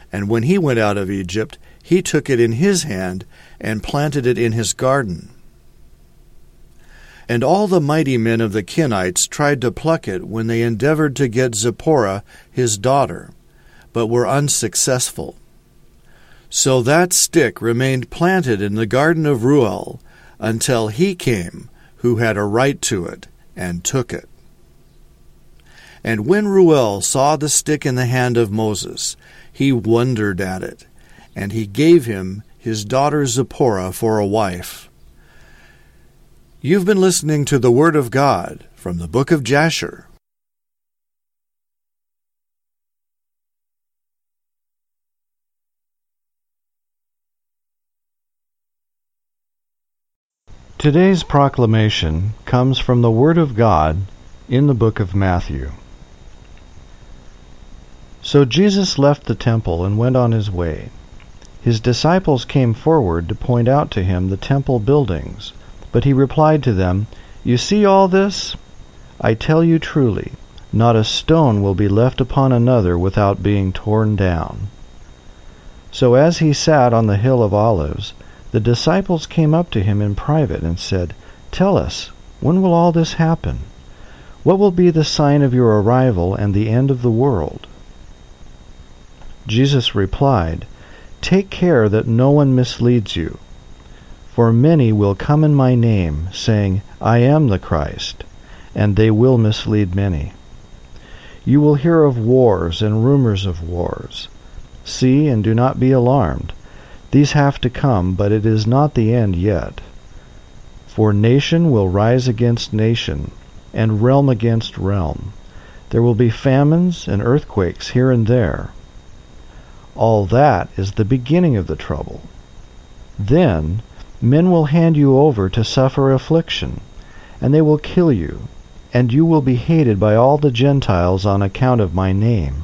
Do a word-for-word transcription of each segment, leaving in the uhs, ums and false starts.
And when he went out of Egypt, he took it in his hand and planted it in his garden. And all the mighty men of the Kenites tried to pluck it when they endeavored to get Zipporah his daughter, but were unsuccessful. So that stick remained planted in the garden of Reuel until he came who had a right to it, and took it. And when Reuel saw the stick in the hand of Moses, he wondered at it, and he gave him his daughter Zipporah for a wife. You've been listening to the Word of God from the book of Jasher. Today's proclamation comes from the Word of God in the book of Matthew. So Jesus left the temple and went on his way. His disciples came forward to point out to him the temple buildings, but he replied to them, "You see all this? I tell you truly, not a stone will be left upon another without being torn down." So as he sat on the hill of Olives, the disciples came up to him in private and said, "Tell us, when will all this happen? What will be the sign of your arrival and the end of the world?" Jesus replied, "Take care that no one misleads you. For many will come in my name, saying, 'I am the Christ,' and they will mislead many. You will hear of wars and rumors of wars. See and do not be alarmed. These have to come, but it is not the end yet. For nation will rise against nation, and realm against realm. There will be famines and earthquakes here and there. All that is the beginning of the trouble. Then men will hand you over to suffer affliction, and they will kill you, and you will be hated by all the Gentiles on account of my name.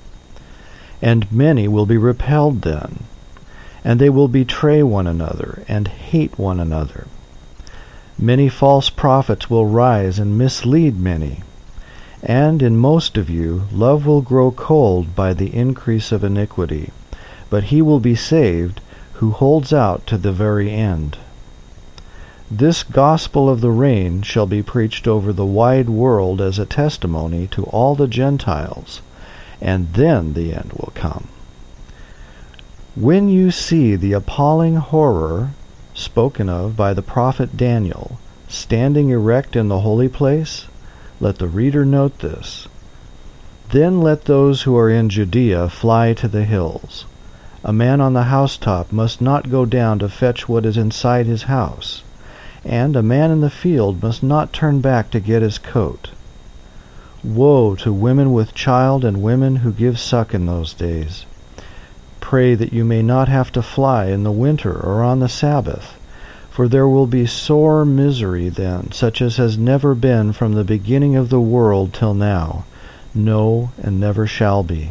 And many will be repelled then, and they will betray one another and hate one another. Many false prophets will rise and mislead many. And in most of you love will grow cold by the increase of iniquity, but he will be saved who holds out to the very end. This gospel of the reign shall be preached over the wide world as a testimony to all the Gentiles, and then the end will come. When you see the appalling horror spoken of by the prophet Daniel standing erect in the holy place, let the reader note this. Then let those who are in Judea fly to the hills. A man on the housetop must not go down to fetch what is inside his house, and a man in the field must not turn back to get his coat. Woe to women with child and women who give suck in those days. Pray that you may not have to fly in the winter or on the Sabbath, for there will be sore misery then, such as has never been from the beginning of the world till now, no, and never shall be.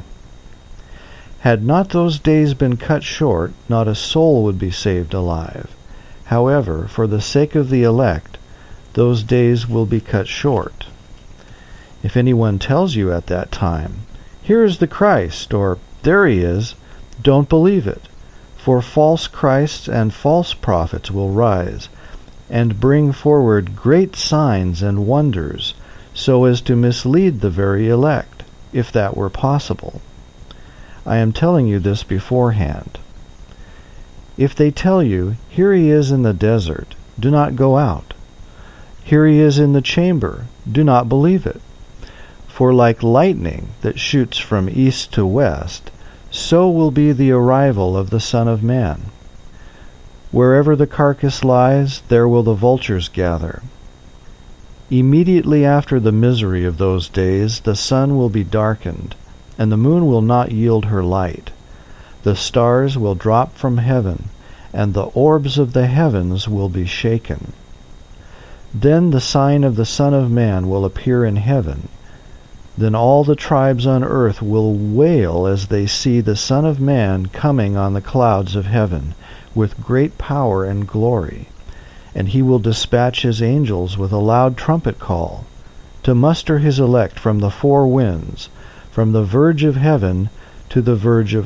Had not those days been cut short, not a soul would be saved alive. However, for the sake of the elect, those days will be cut short. If anyone tells you at that time, 'Here is the Christ,' or 'There he is,' don't believe it. For false Christs and false prophets will rise, and bring forward great signs and wonders, so as to mislead the very elect, if that were possible. I am telling you this beforehand. If they tell you, 'Here he is in the desert,' do not go out. 'Here he is in the chamber,' do not believe it. For like lightning that shoots from east to west, so will be the arrival of the Son of Man. Wherever the carcass lies, there will the vultures gather. Immediately after the misery of those days, the sun will be darkened, and the moon will not yield her light. The stars will drop from heaven, and the orbs of the heavens will be shaken. Then the sign of the Son of Man will appear in heaven. Then all the tribes on earth will wail as they see the Son of Man coming on the clouds of heaven with great power and glory. And he will dispatch his angels with a loud trumpet call, to muster his elect from the four winds, from the verge of heaven to the verge of